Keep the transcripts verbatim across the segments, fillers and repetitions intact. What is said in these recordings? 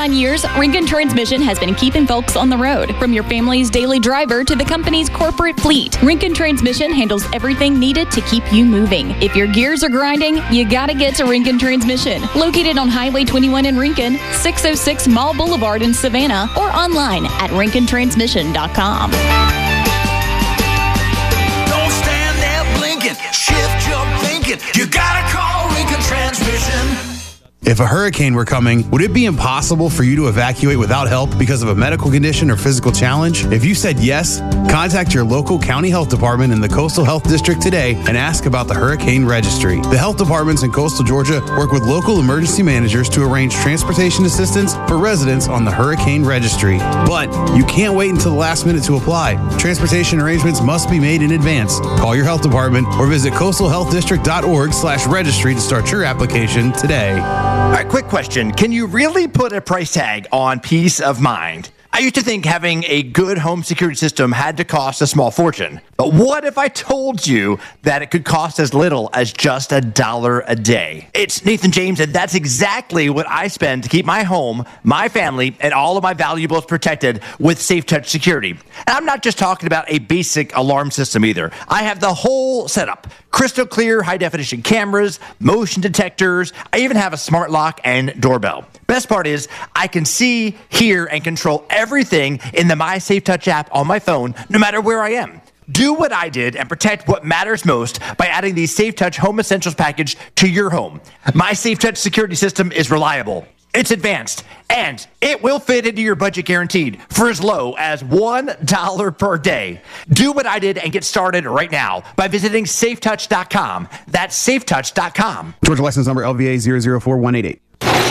thirty-one years, Rincon Transmission has been keeping folks on the road. From your family's daily driver to the company's corporate fleet, Rincon Transmission handles everything needed to keep you moving. If your gears are grinding, you gotta get to Rincon Transmission. Located on Highway twenty-one in Rincon, six oh six Mall Boulevard in Savannah, or online at rincon transmission dot com. Don't stand there blinking. Shift your thinking. You gotta call Rincon Transmission. If a hurricane were coming, would it be impossible for you to evacuate without help because of a medical condition or physical challenge? If you said yes, contact your local county health department in the Coastal Health District today and ask about the Hurricane Registry. The health departments in coastal Georgia work with local emergency managers to arrange transportation assistance for residents on the Hurricane Registry. But you can't wait until the last minute to apply. Transportation arrangements must be made in advance. Call your health department or visit coastal health district dot org slash registry to start your application today. All right, quick question. Can you really put a price tag on peace of mind? I used to think having a good home security system had to cost a small fortune. But what if I told you that it could cost as little as just a dollar a day? It's Nathan James, and that's exactly what I spend to keep my home, my family, and all of my valuables protected with Safe Touch Security. And I'm not just talking about a basic alarm system either. I have the whole setup. Crystal clear, high-definition cameras, motion detectors. I even have a smart lock and doorbell. Best part is I can see, hear, and control everything in the My Safe Touch app on my phone, no matter where I am. Do what I did and protect what matters most by adding the Safe Touch Home Essentials package to your home. My Safe Touch security system is reliable. It's advanced, and it will fit into your budget guaranteed for as low as one dollar per day. Do what I did and get started right now by visiting safe touch dot com. That's safe touch dot com. Georgia license number L V A zero zero four one eight eight.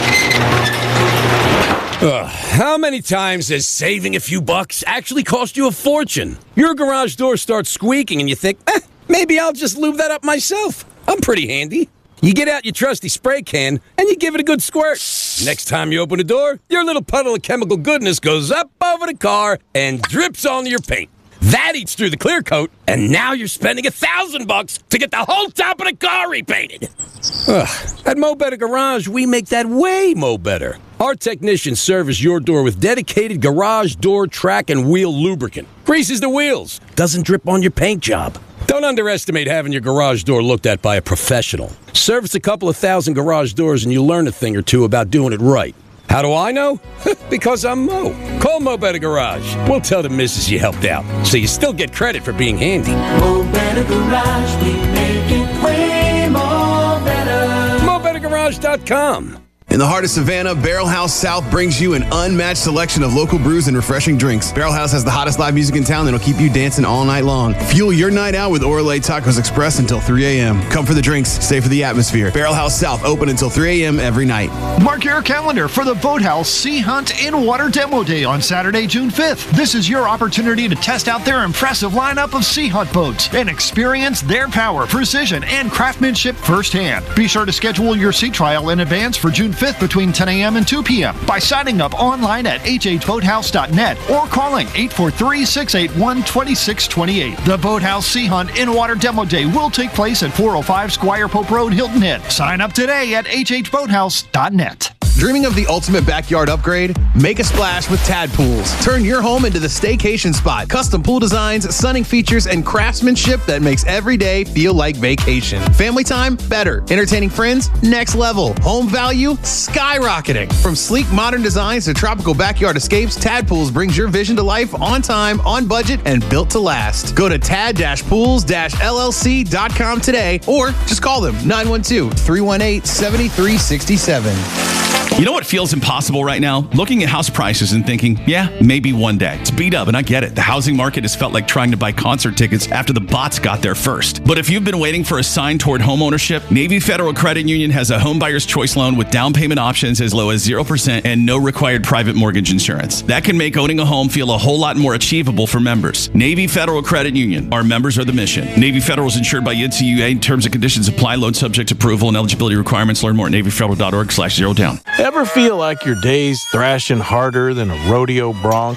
Ugh, how many times has saving a few bucks actually cost you a fortune? Your garage door starts squeaking and you think, eh, maybe I'll just lube that up myself. I'm pretty handy. You get out your trusty spray can and you give it a good squirt. Next time you open the door, your little puddle of chemical goodness goes up over the car and drips onto your paint. That eats through the clear coat, and now you're spending a thousand bucks to get the whole top of the car repainted. Ugh, at Mo Better Garage, we make that way mo better. Our technicians service your door with dedicated garage door track and wheel lubricant. Greases the wheels, doesn't drip on your paint job. Don't underestimate having your garage door looked at by a professional. Service a couple of thousand garage doors and you'll learn a thing or two about doing it right. How do I know? Because I'm Mo. Call Mo Better Garage. We'll tell the missus you helped out, so you still get credit for being handy. Mo Better Garage, we make it way more better. mo better garage dot com. In the heart of Savannah, Barrel House South brings you an unmatched selection of local brews and refreshing drinks. Barrel House has the hottest live music in town that'll keep you dancing all night long. Fuel your night out with Orale Tacos Express until three a.m. Come for the drinks, stay for the atmosphere. Barrel House South, open until three a.m. every night. Mark your calendar for the Boathouse Sea Hunt in Water Demo Day on Saturday, June fifth. This is your opportunity to test out their impressive lineup of Sea Hunt boats and experience their power, precision, and craftsmanship firsthand. Be sure to schedule your sea trial in advance for June fifth between ten a.m. and two p.m. by signing up online at h h boathouse dot net or calling eight four three, six eight one, two six two eight. The Boathouse Sea Hunt in Water Demo Day will take place at four oh five Squire Pope Road, Hilton Head. Sign up today at h h boathouse dot net. Dreaming of the ultimate backyard upgrade? Make a splash with Tad Pools. Turn your home into the staycation spot. Custom pool designs, sunning features, and craftsmanship that makes every day feel like vacation. Family time? Better. Entertaining friends? Next level. Home value? Skyrocketing. From sleek modern designs to tropical backyard escapes, Tad Pools brings your vision to life on time, on budget, and built to last. Go to tad pools L L C dot com today or just call them nine one two, three one eight, seven three six seven. You know what feels impossible right now? Looking at house prices and thinking, yeah, maybe one day. It's beat up, and I get it. The housing market has felt like trying to buy concert tickets after the bots got there first. But if you've been waiting for a sign toward homeownership, Navy Federal Credit Union has a home buyer's choice loan with down payment options as low as zero percent and no required private mortgage insurance. That can make owning a home feel a whole lot more achievable for members. Navy Federal Credit Union. Our members are the mission. Navy Federal is insured by N C U A. Terms and conditions apply. Loan subject to approval and eligibility requirements. Learn more at navy federal dot org slash zero down. Ever feel like your day's thrashing harder than a rodeo bronc?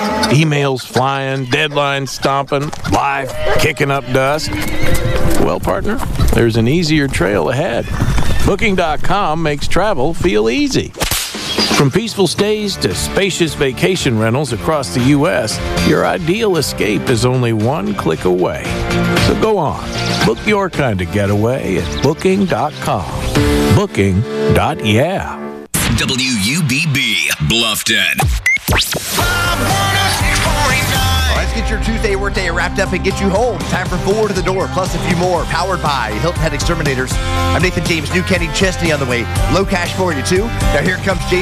Emails flying, deadlines stomping, life kicking up dust? Well, partner, there's an easier trail ahead. Booking dot com makes travel feel easy. From peaceful stays to spacious vacation rentals across the U S, your ideal escape is only one click away. So go on, book your kind of getaway at booking dot com. Booking dot yeah. W U B B, Bluffton. Let's get your Tuesday workday wrapped up and get you home. Time for Four to the Door, plus a few more. Powered by Hilton Head Exterminators. I'm Nathan James, New Kenny Chesney on the way. Low cash for you, too. Now here comes Jason.